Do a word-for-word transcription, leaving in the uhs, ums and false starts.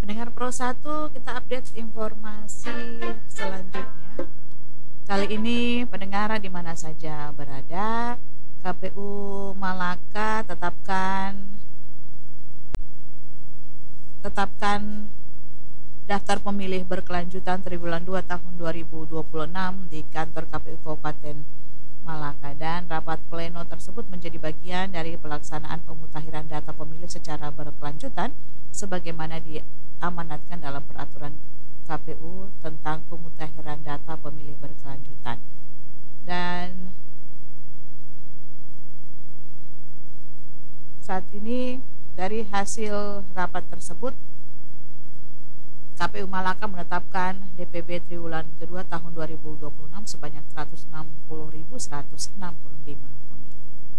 Pendengar Pro satu, kita update informasi selanjutnya. Kali ini pendengar di mana saja berada, K P U Malaka tetapkan tetapkan daftar pemilih berkelanjutan triwulan dua tahun dua ribu dua puluh enam di kantor K P U Kabupaten Malaka, dan rapat pleno tersebut menjadi bagian dari pelaksanaan pemutakhiran data pemilih secara berkelanjutan sebagaimana diamanatkan dalam peraturan K P U tentang pemutakhiran data pemilih berkelanjutan. Dan saat ini dari hasil rapat tersebut, K P U Malaka menetapkan D P B triwulan kedua tahun dua ribu dua puluh enam sebanyak seratus enam puluh ribu seratus enam puluh lima.